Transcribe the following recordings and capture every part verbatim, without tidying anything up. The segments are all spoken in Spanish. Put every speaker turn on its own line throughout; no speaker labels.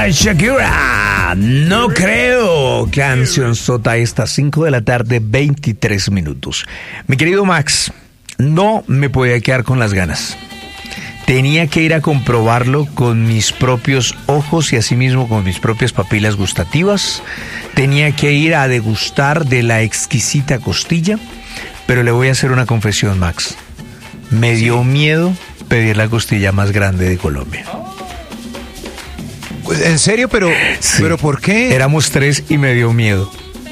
Shakira, Shakira, no creo. Canción sota a estas cinco de la tarde, veintitrés minutos. Mi querido Max, no me podía quedar con las ganas. Tenía que ir a comprobarlo con mis propios ojos y asimismo con mis propias papilas gustativas. Tenía que ir a degustar de la exquisita costilla. Pero le voy a hacer una confesión, Max. Me dio miedo pedir la costilla más grande de Colombia.
¿En serio? ¿Pero, sí. ¿pero por qué?
Éramos tres y me dio miedo.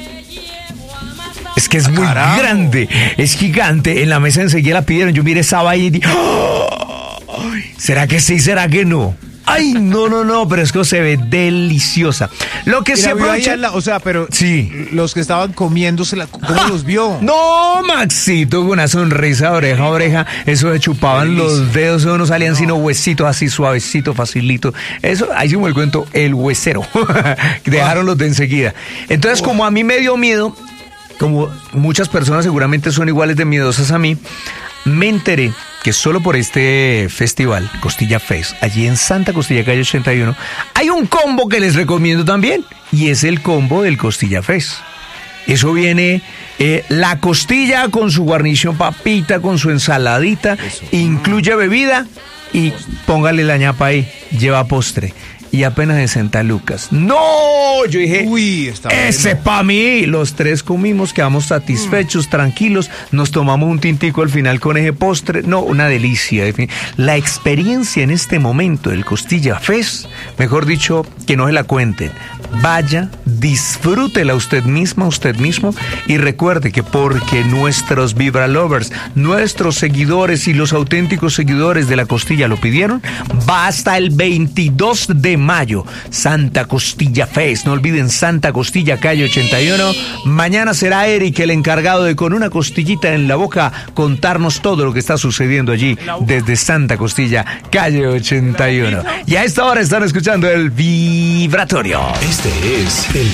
Es que es ah, muy carajo. grande, es gigante. En la mesa enseguida la pidieron. Yo miré esa vaina y dije, ¡oh! ¿Será que sí? ¿Será que no? Ay, no, no, no, pero es que se ve deliciosa. Lo que se aprovecha...
La, o sea, pero
sí.
Los que estaban comiéndosela, ¿cómo ah, los vio?
No, Maxito, con una sonrisa oreja a oreja. Eso se chupaban Delicia. los dedos, eso no salían no. sino huesitos así suavecito, facilito. Eso, ahí se me el cuento, el huesero. Dejaron los de enseguida. Entonces, oh. como a mí me dio miedo, como muchas personas seguramente son iguales de miedosas a mí, me enteré que solo por este festival, Costilla Fest, allí en Santa Costilla, calle ochenta y uno, hay un combo que les recomiendo también, y es el combo del Costilla Fest. Eso viene eh, la costilla con su guarnición papita, con su ensaladita, Eso. incluye bebida y póngale la ñapa ahí, lleva postre. Y apenas sesenta lucas. ¡No! Yo dije,
Uy, está
ese bueno. pa' mí. Los tres comimos, quedamos satisfechos, mm. tranquilos. Nos tomamos un tintico al final con ese postre. No, una delicia. La experiencia en este momento del Costilla Fest, mejor dicho, que no se la cuenten. Vaya, disfrútela usted misma, usted mismo. Y recuerde que porque nuestros Vibra Lovers, nuestros seguidores y los auténticos seguidores de la costilla lo pidieron, va hasta el veintidós de mayo, Santa Costilla Fest. No olviden, Santa Costilla, calle ochenta y uno. Mañana será Eric el encargado de, con una costillita en la boca, contarnos todo lo que está sucediendo allí desde Santa Costilla, calle ochenta y uno. Y a esta hora están escuchando el Vibratorio.
Este es el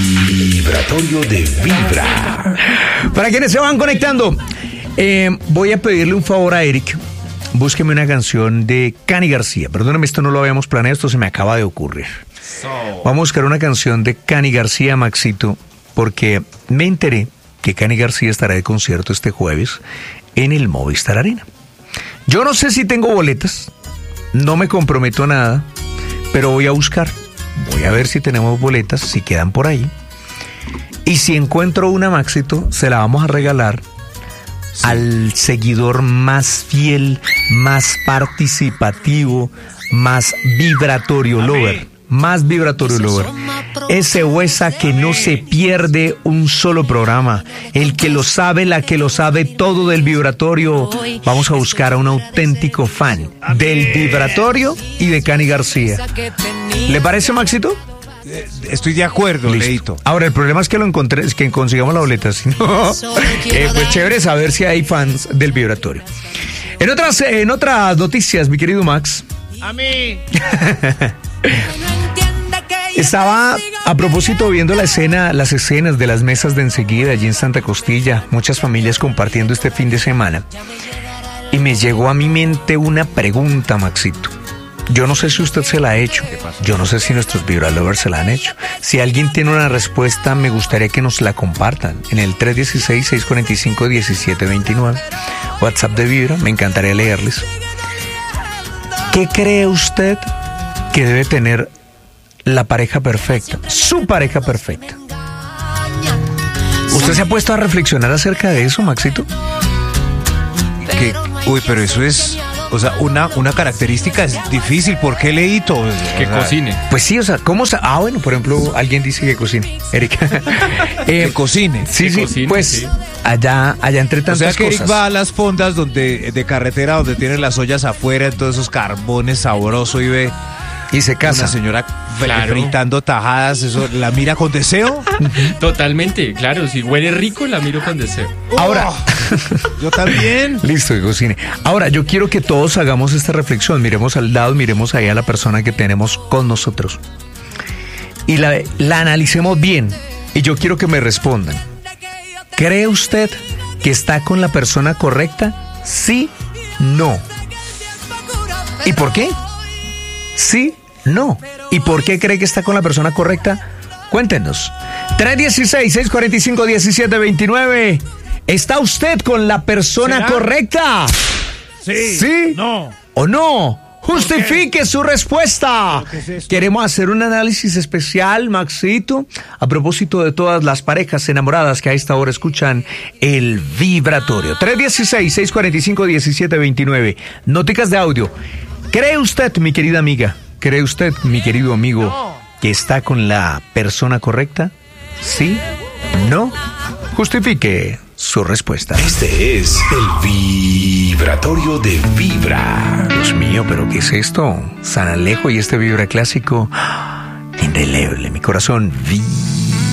Vibratorio de Vibra.
Para quienes se van conectando, eh, voy a pedirle un favor a Eric. Búsqueme una canción de Cani García. Perdóname, esto no lo habíamos planeado, esto se me acaba de ocurrir. Vamos a buscar una canción de Cani García, Maxito, porque me enteré que Cani García estará de concierto este jueves en el Movistar Arena. Yo no sé si tengo boletas, no me comprometo a nada, pero voy a buscar. Voy a ver si tenemos boletas, si quedan por ahí. Y si encuentro una, Maxito, se la vamos a regalar sí. al seguidor más fiel, más participativo, más vibratorio lover. Más vibratorio lover. Ese huesa que no se pierde un solo programa. El que lo sabe, la que lo sabe todo del vibratorio. Vamos a buscar a un auténtico fan del vibratorio y de Cani García. ¿Le parece, Maxito?
Estoy de acuerdo, Leito.
Ahora, el problema es que lo encontré, es que consigamos la boleta. Si no, eh, pues chévere saber si hay fans del vibratorio. En otras, en otras noticias, mi querido Max.
A mí.
Estaba a propósito viendo la escena, las escenas de las mesas de enseguida allí en Santa Costilla, muchas familias compartiendo este fin de semana, y me llegó a mi mente una pregunta, Maxito. Yo no sé si usted se la ha hecho, yo no sé si nuestros Vibra Lovers se la han hecho. Si alguien tiene una respuesta, me gustaría que nos la compartan en el tres uno seis, seis cuatro cinco, uno siete dos nueve, WhatsApp de Vibra, me encantaría leerles. ¿Qué cree usted que debe tener la pareja perfecta, su pareja perfecta? ¿Usted se ha puesto a reflexionar acerca de eso, Maxito?
Que, uy, pero eso es, o sea, una, una característica es difícil. ¿Por qué, Leito? O
que
sea,
cocine.
Pues sí, o sea, ¿cómo? Sa- ah, bueno, por ejemplo, alguien dice que cocine. Erika.
eh, que cocine.
Sí,
que
sí,
cocine,
pues
sí.
allá, allá entre tantas
cosas. O sea, que Eric
cosas.
va a las fondas donde, de carretera donde tienen las ollas afuera, todos esos carbones sabrosos, y ve
y se casa.
una señora
Claro.
fritando tajadas, eso, ¿la mira con deseo?
Totalmente, claro. Si huele rico, la miro con deseo.
Ahora,
yo también.
listo, que cocine. Ahora, yo quiero que todos hagamos esta reflexión. Miremos al lado, miremos ahí a la persona que tenemos con nosotros. Y la, la analicemos bien. Y yo quiero que me respondan. ¿Cree usted que está con la persona correcta? Sí, no. ¿Y por qué? Sí, no. ¿Y por qué cree que está con la persona correcta? Cuéntenos. tres uno seis, seis cuatro cinco, uno siete dos nueve. ¿Está usted con la persona
¿Será?
correcta?
Sí.
¿Sí?
No.
¿O no? Justifique su respuesta.
¿Qué es esto?
Queremos hacer un análisis especial, Maxito, a propósito de todas las parejas enamoradas que a esta hora escuchan el vibratorio. tres uno seis, seis cuatro cinco, uno siete dos nueve. Noticas de audio. ¿Cree usted, mi querida amiga, cree usted, mi querido amigo, que está con la persona correcta? ¿Sí? ¿No? Justifique su respuesta.
Este es el vibratorio de Vibra.
Dios mío, ¿pero qué es esto? San Alejo y este vibra clásico indeleble. Mi corazón vibra.